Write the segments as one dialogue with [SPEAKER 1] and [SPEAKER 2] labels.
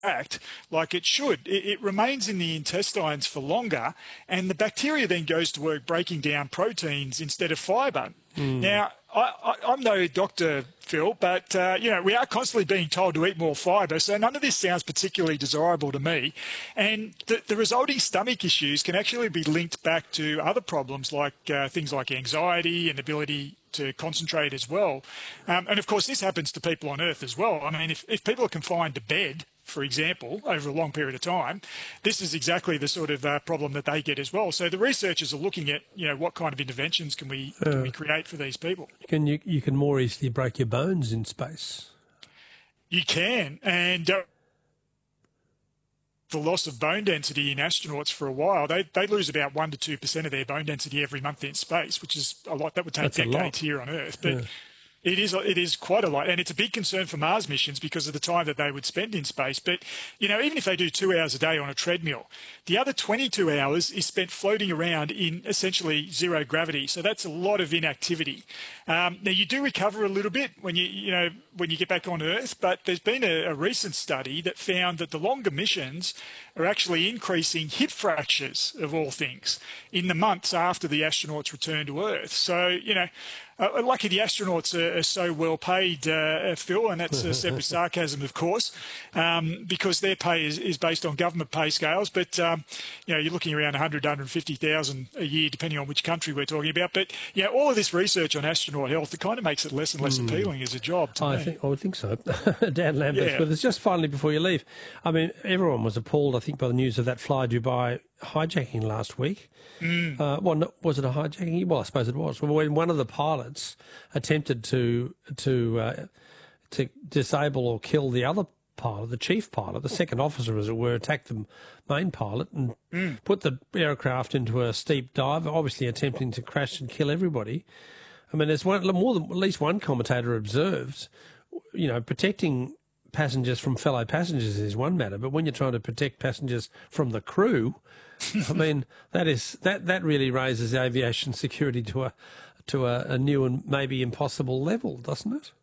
[SPEAKER 1] act like it should. It remains in the intestines for longer, and the bacteria then goes to work breaking down proteins instead of fibre. Now, I'm no doctor, Phil, but we are constantly being told to eat more fibre, so none of this sounds particularly desirable to me. And the resulting stomach issues can actually be linked back to other problems like things like anxiety and ability to concentrate as well. And of course, this happens to people on Earth as well. I mean, if people are confined to bed, for example, over a long period of time, this is exactly the sort of problem that they get as well. So the researchers are looking at, what kind of interventions can we create for these people.
[SPEAKER 2] You can more easily break your bones in space.
[SPEAKER 1] You can, and the loss of bone density in astronauts for a while, they lose about 1% to 2% of their bone density every month in space, which is a lot. That would take decades here on Earth, but. It is quite a lot, and it's a big concern for Mars missions because of the time that they would spend in space. But, even if they do 2 hours a day on a treadmill, the other 22 hours is spent floating around in essentially zero gravity. So that's a lot of inactivity. Now, you do recover a little bit when you get back on Earth, but there's been a recent study that found that the longer missions are actually increasing hip fractures, of all things, in the months after the astronauts return to Earth. So, lucky the astronauts are so well paid, Phil, and that's said with sarcasm, of course, because their pay is based on government pay scales. But, you're looking around 100, 150,000 a year, depending on which country we're talking about. But, all of this research on astronaut health, it kind of makes it less and less appealing as a job to me.
[SPEAKER 2] I would think so. Dan Lambert, but it's just finally before you leave. I mean, everyone was appalled, I think, by the news of that Fly Dubai hijacking last week. Was it a hijacking? Well, I suppose it was. When one of the pilots attempted to disable or kill the other pilot, the chief pilot, the second officer, as it were, attacked the main pilot and put the aircraft into a steep dive, obviously attempting to crash and kill everybody. I mean, there's at least one commentator observed, protecting passengers from fellow passengers is one matter, but when you're trying to protect passengers from the crew, I mean, that really raises aviation security to a new and maybe impossible level, doesn't it?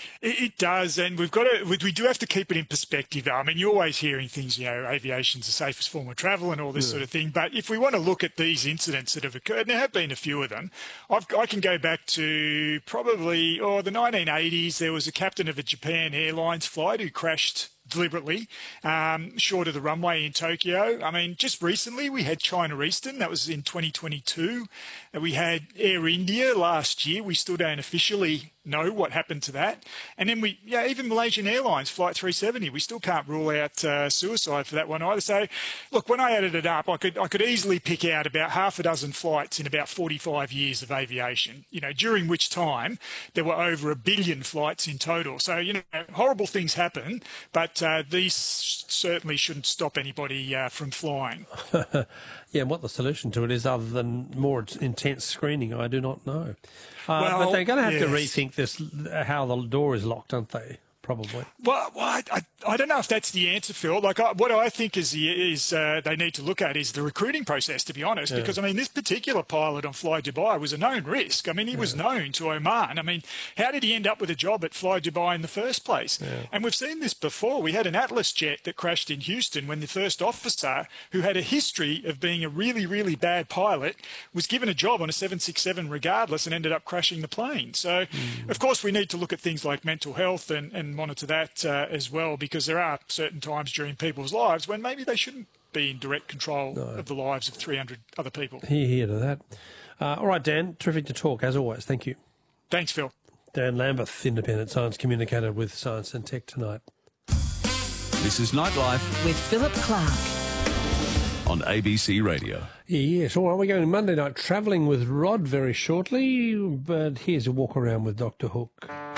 [SPEAKER 1] It does, and we do have to keep it in perspective. I mean, you're always hearing things, aviation's the safest form of travel and all this sort of thing. But if we want to look at these incidents that have occurred, and there have been a few of them, I can go back to probably the 1980s. There was a captain of a Japan Airlines flight who crashed deliberately short of the runway in Tokyo. I mean, just recently we had China Eastern. That was in 2022. We had Air India last year. We still don't officially know what happened to that. And then even Malaysian Airlines Flight 370, we still can't rule out suicide for that one either. So, look, when I added it up, I could easily pick out about half a dozen flights in about 45 years of aviation, during which time there were over 1 billion flights in total. So, horrible things happen, but these certainly shouldn't stop anybody from flying.
[SPEAKER 2] Yeah, and what the solution to it is other than more intense screening, I do not know. But they're going to have to rethink this, how the door is locked, aren't they? Probably.
[SPEAKER 1] Well, I don't know if that's the answer, Phil. What I think is they need to look at is the recruiting process, to be honest, because, I mean, this particular pilot on Fly Dubai was a known risk. I mean, he was known to Oman. I mean, how did he end up with a job at Fly Dubai in the first place? Yeah. And we've seen this before. We had an Atlas jet that crashed in Houston when the first officer, who had a history of being a really, really bad pilot, was given a job on a 767 regardless and ended up crashing the plane. So, of course, we need to look at things like mental health and monitor that as well, because there are certain times during people's lives when maybe they shouldn't be in direct control of the lives of 300 other people.
[SPEAKER 2] Hear to that. All right, Dan, terrific to talk, as always. Thank you.
[SPEAKER 1] Thanks, Phil.
[SPEAKER 2] Dan Lambert, independent science communicator with Science and Tech Tonight.
[SPEAKER 3] This is Nightlife
[SPEAKER 4] with Philip Clark
[SPEAKER 3] on ABC Radio.
[SPEAKER 2] Yes, all right, we're going Monday night travelling with Rod very shortly, but here's a walk around with Dr. Hook.